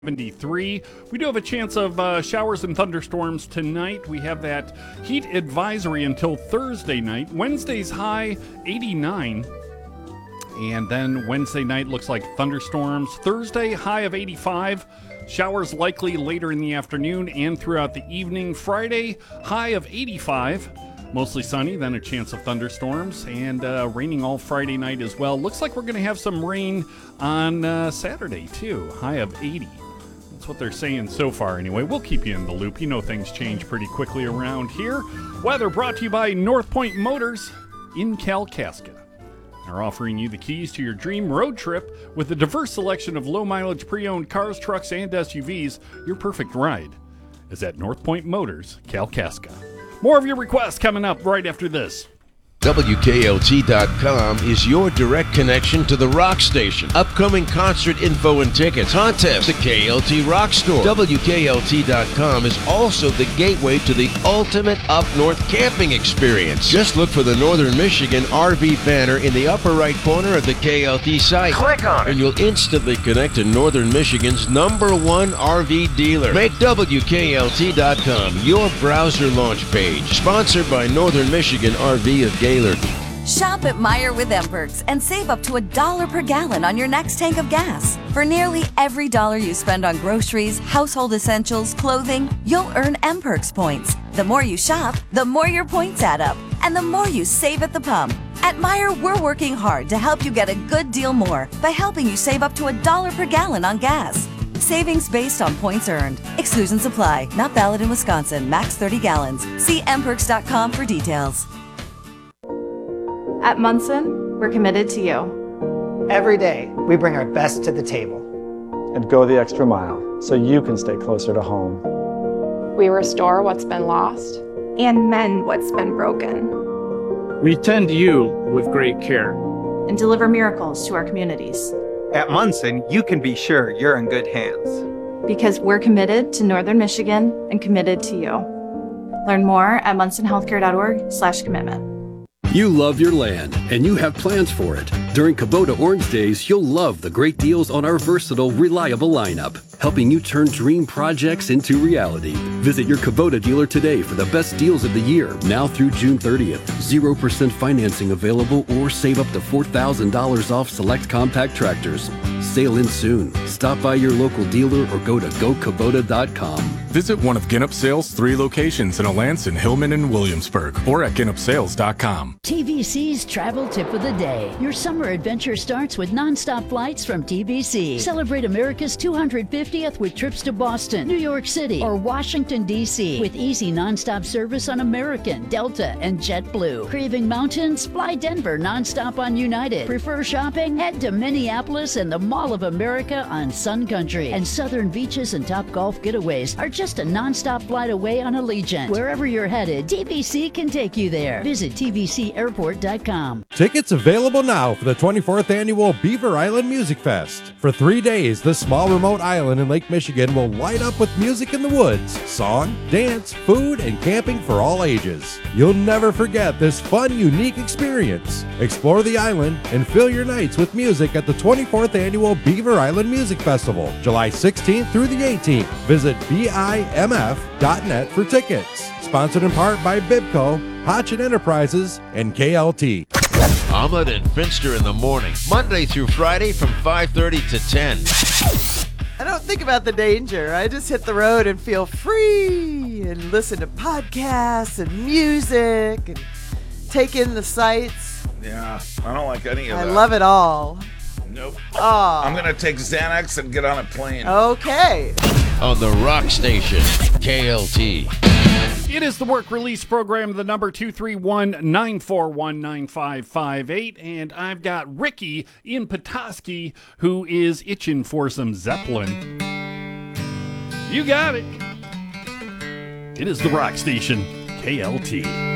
73. We do have a chance of showers and thunderstorms tonight. We have that heat advisory until Thursday night. Wednesday's high 89. And then Wednesday night looks like thunderstorms. Thursday, high of 85. Showers likely later in the afternoon and throughout the evening. Friday, high of 85. Mostly sunny, then a chance of thunderstorms, and raining all Friday night as well. Looks like we're going to have some rain on Saturday, too. High of 80. That's what they're saying so far, anyway. We'll keep you in the loop. You know things change pretty quickly around here. Weather brought to you by North Point Motors in Kalkaska. They're offering you the keys to your dream road trip with a diverse selection of low-mileage pre-owned cars, trucks, and SUVs. Your perfect ride is at North Point Motors, Kalkaska. More of your requests coming up right after this. WKLT.com is your direct connection to the rock station. Upcoming concert info and tickets, contests, the KLT Rock Store. WKLT.com is also the gateway to the ultimate up-north camping experience. Just look for the Northern Michigan RV banner in the upper right corner of the KLT site. Click on it, and you'll instantly connect to Northern Michigan's #1 RV dealer. Make WKLT.com your browser launch page. Sponsored by Northern Michigan RV of Gaylord. Shop at Meijer with M-Perks and save up to $1 per gallon on your next tank of gas. For nearly every dollar you spend on groceries, household essentials, clothing, you'll earn M-Perks points. The more you shop, the more your points add up, and the more you save at the pump. At Meijer, we're working hard to help you get a good deal more by helping you save up to $1 per gallon on gas. Savings based on points earned. Exclusions apply. Not valid in Wisconsin. Max 30 gallons. See mperks.com for details. At Munson, we're committed to you. Every day, we bring our best to the table. And go the extra mile so you can stay closer to home. We restore what's been lost and mend what's been broken. We tend you with great care. And deliver miracles to our communities. At Munson, you can be sure you're in good hands. Because we're committed to Northern Michigan and committed to you. Learn more at munsonhealthcare.org/commitment. You love your land, and you have plans for it. During Kubota Orange Days, you'll love the great deals on our versatile, reliable lineup, helping you turn dream projects into reality. Visit your Kubota dealer today for the best deals of the year, now through June 30th. 0% financing available or save up to $4,000 off select compact tractors. Sail in soon. Stop by your local dealer or go to gokubota.com. Visit one of Ginnop Sales' 3 locations in Alanson, Hillman, and Williamsburg, or at ginnopsales.com. TVC's travel tip of the day. Your summer adventure starts with nonstop flights from TVC. Celebrate America's 250th with trips to Boston, New York City, or Washington, D.C. with easy nonstop service on American, Delta, and JetBlue. Craving mountains? Fly Denver nonstop on United. Prefer shopping? Head to Minneapolis and the Mall of America on Sun Country. And southern beaches and top golf getaways are just a nonstop flight away on Allegiant. Wherever you're headed, TVC can take you there. Visit tvcairport.com. Tickets available now for the 24th annual Beaver Island Music Fest. For 3 days, this small remote island in Lake Michigan will light up with music in the woods, song, dance, food, and camping for all ages. You'll never forget this fun, unique experience. Explore the island and fill your nights with music at the 24th annual Beaver Island Music Festival, July 16th through the 18th. Visit BIMF.net for tickets. Sponsored in part by Bibco, Hotchin Enterprises, and KLT. Ahmed and Finster in the morning, Monday through Friday from 5:30 to 10. I don't think about the danger. I just hit the road and feel free and listen to podcasts and music and take in the sights. Yeah, I don't like any of that. I love it all. Nope. Oh. I'm going to take Xanax and get on a plane. Okay. On the rock station, KLT. It is the work release program, the number 231-941-9558, and I've got Ricky in Petoskey who is itching for some Zeppelin. You got it. It is the rock station, KLT.